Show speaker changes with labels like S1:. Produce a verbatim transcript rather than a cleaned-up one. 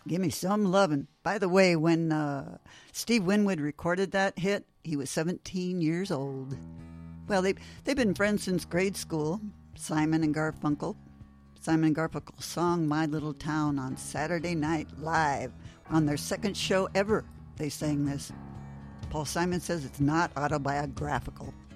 S1: Give me some lovin'. By the way, when uh, Steve Winwood recorded that hit, he was seventeen years old. Well, they, they've been friends since grade school, Simon and Garfunkel. Simon and Garfunkel's song My Little Town on Saturday Night Live. On their second show ever, they sang this. Paul Simon says it's not autobiographical.